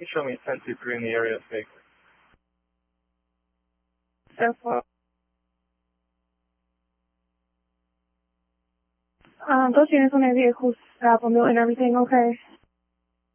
You show me 1023 in the area of Baker. Therefore, those units on their vehicles have a meal and everything, okay?